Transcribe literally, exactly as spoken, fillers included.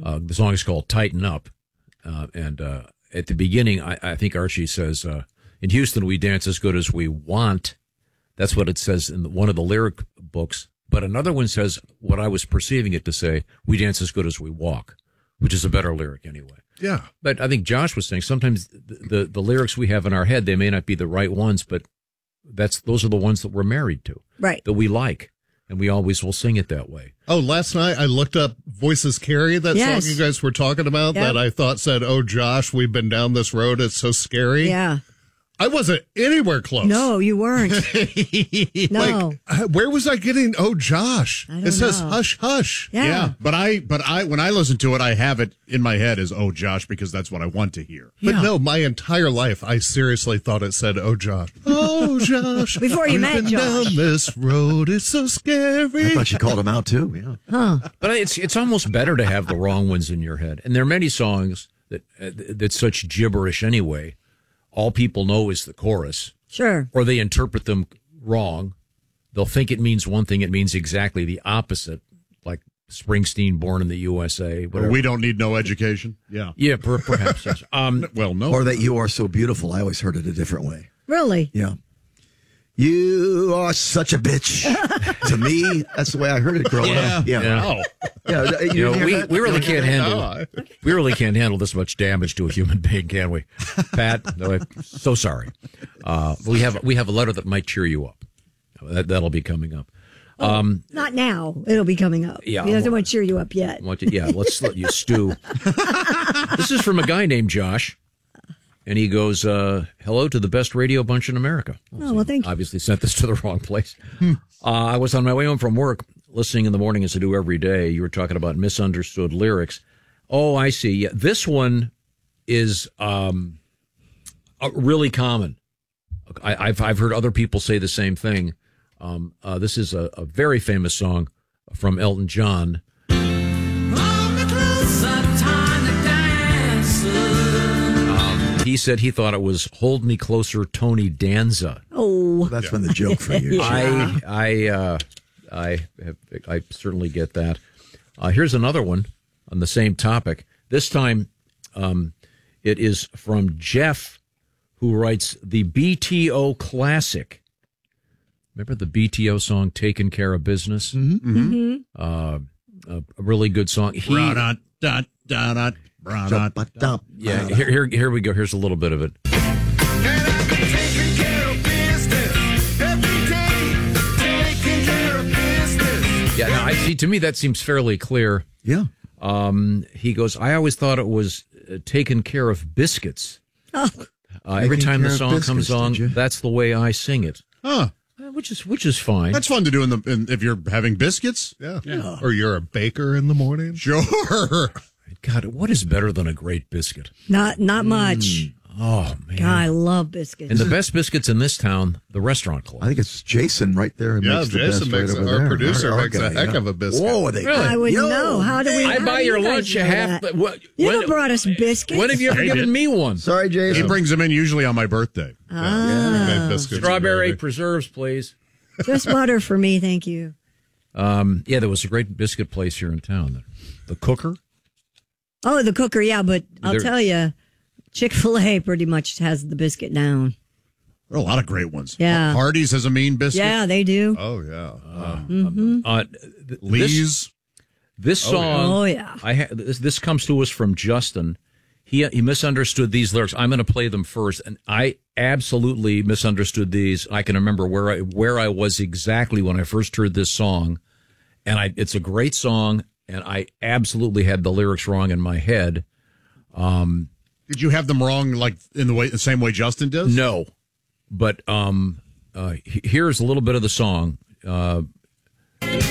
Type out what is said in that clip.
Uh, the song is called Tighten Up. Uh, and uh, at the beginning, I, I think Archie says, uh, in Houston, we dance as good as we want. That's what it says in one of the lyric books. But another one says what I was perceiving it to say, we dance as good as we walk, which is a better lyric anyway. Yeah. But I think Josh was saying sometimes the, the, the lyrics we have in our head, they may not be the right ones, but that's those are the ones that we're married to. Right. That we like. And we always will sing it that way. Oh, last night I looked up Voices Carry, that Yes. song you guys were talking about, Yep. that I thought said, oh, Josh, we've been down this road. It's so scary. Yeah. I wasn't anywhere close. No, you weren't. No. Like, uh, where was I getting, oh, Josh? I don't It says know. hush, hush. Yeah. Yeah, but I, but I, when I listen to it, I have it in my head as "Oh, Josh," because that's what I want to hear. But Yeah. no, my entire life, I seriously thought it said, oh, Josh. Oh, Josh. Before you we've met been Josh. down this road. It's so scary. I thought you called him out too. Yeah. But it's it's almost better to have the wrong ones in your head. And there are many songs that uh, that's such gibberish anyway. All people know is the chorus, Sure. or they interpret them wrong. They'll think it means one thing, it means exactly the opposite, like Springsteen, Born in the U S A. Or Whatever. we don't need no education. Yeah. Yeah, per, perhaps. Yes. Um, Well, no. Or that you are so beautiful. I always heard it a different way. Really? Yeah. You are such a bitch. To me, that's the way I heard it growing up. Yeah. yeah. Yeah. You You know, didn't hear we, that? we really can't handle No. we really can't handle this much damage to a human being, can we? Pat, no, I'm so sorry. Uh, we have we have a letter that might cheer you up. That that'll be coming up. Um, Not now. It'll be coming up. Yeah, He doesn't well- want to cheer you up yet. I want to, yeah, let's let you stew. This is from a guy named Josh, and he goes, uh, "Hello to the best radio bunch in America." Oh, well, thank you. Obviously sent this to the wrong place. uh, I was on my way home from work, listening in the morning as I do every day. You were talking about misunderstood lyrics. Oh, I see. Yeah, this one is um, uh, really common. I, I've I've heard other people say the same thing. Um, uh, this is a, a very famous song from Elton John. Um, he said he thought it was "Hold Me Closer, Tony Danza." Oh. That's been the joke for you. I I uh, I have, I certainly get that. Uh, here's another one on the same topic. This time, um, it is from Jeff, who writes the B T O classic. Remember the B T O song "Taking Care of Business"? Mm-hmm. Uh, a, a really good song. He, Bra-dot, dot, dot, dot, bra-dot. Ba-dum. yeah, here, here, here we go. Here's a little bit of it. Yeah, now I see. To me, that seems fairly clear. Yeah. Um, he goes, I always thought it was uh, taking care of biscuits. Oh. Uh, every Taking time the care of song biscuits, comes on, did you? that's the way I sing it, Huh. uh, which is which is fine. That's fun to do in the in, if you're having biscuits. Yeah. Or you're a baker in the morning. Sure. God, what is better than a great biscuit? Not not much. Oh man! God, I love biscuits. And the best biscuits in this town, the Restaurant Club. I think it's Jason right there. Who Yeah, makes the Jason best makes right it. over Our there. producer Our makes a guy, heck yeah. of a biscuit. Whoa, they, I would Yo, know. How do we? I how buy do your you guys lunch know a half. that? What, You when, never brought us biscuits. when have you ever He given did. me one? Sorry, He Jason. brings them in usually on my birthday. Yeah, we made biscuits Strawberry and preserves, please. Just butter for me, thank you. Um, yeah, there was a great biscuit place here in town. The, the Cooker. Oh, the cooker, yeah, but I'll There- tell you, Chick-fil-A pretty much has the biscuit down. There are a lot of great ones. Yeah. Hardee's has a mean biscuit. Yeah, they do. Oh, yeah. Uh, Mm-hmm. Uh, th- this, Lee's. this song. Oh, yeah. I ha- this, this comes to us from Justin. He he misunderstood these lyrics. I'm going to play them first, and I absolutely misunderstood these. I can remember where I where I was exactly when I first heard this song, and I it's a great song, and I absolutely had the lyrics wrong in my head. Um, Did you have them wrong, like in the way the same way Justin does? no, but um, uh, he- here's a little bit of the song. Uh,